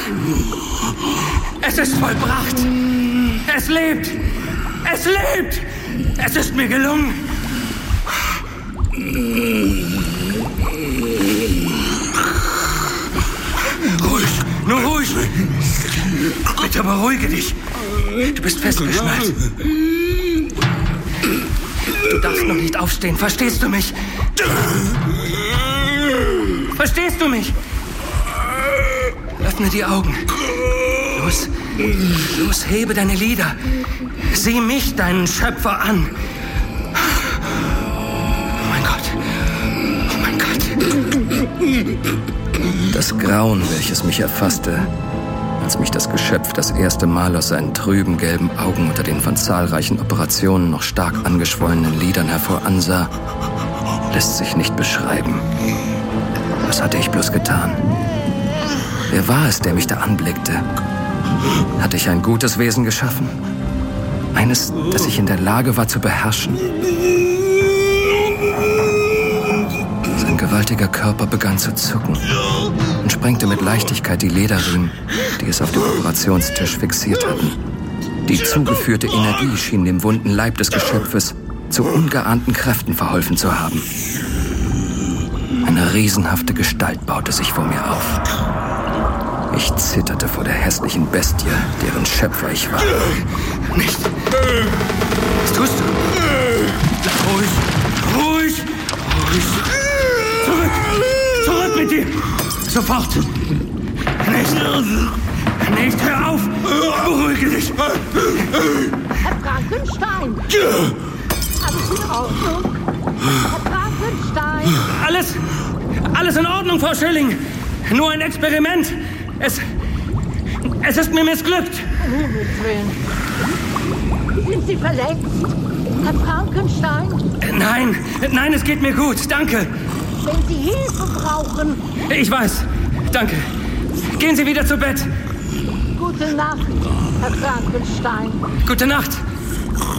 Es ist vollbracht! Es lebt! Es lebt! Es ist mir gelungen! Ruhig, nur ruhig! Bitte beruhige dich! Du bist festgeschnallt. Du darfst noch nicht aufstehen, verstehst du mich? Verstehst du mich? Öffne die Augen. Los, los, hebe deine Lider. Sieh mich, deinen Schöpfer, an. Oh mein Gott. Oh mein Gott. Das Grauen, welches mich erfasste, als mich das Geschöpf das erste Mal aus seinen trüben, gelben Augen unter den von zahlreichen Operationen noch stark angeschwollenen Lidern hervoransah, lässt sich nicht beschreiben. Was hatte ich bloß getan? Wer war es, der mich da anblickte? Hatte ich ein gutes Wesen geschaffen? Eines, das ich in der Lage war zu beherrschen? Sein gewaltiger Körper begann zu zucken und sprengte mit Leichtigkeit die Lederriemen, die es auf dem Operationstisch fixiert hatten. Die zugeführte Energie schien dem wunden Leib des Geschöpfes zu ungeahnten Kräften verholfen zu haben. Eine riesenhafte Gestalt baute sich vor mir auf. Ich zitterte vor der hässlichen Bestie, deren Schöpfer ich war. Nicht! Was tust du? Bleib ruhig! Ruhig! Ruhig! Zurück! Zurück mit dir! Sofort! Nicht! Hör auf! Beruhige dich! Herr Frankenstein! Alles in Ordnung? Herr Frankenstein! Alles in Ordnung, Frau Schilling! Nur ein Experiment! Es ist mir missglückt! Um Himmels Willen! Sind Sie verletzt? Herr Frankenstein? Nein, es geht mir gut, danke! Wenn Sie Hilfe brauchen... Ich weiß, danke. Gehen Sie wieder zu Bett. Gute Nacht, Herr Frankenstein. Gute Nacht.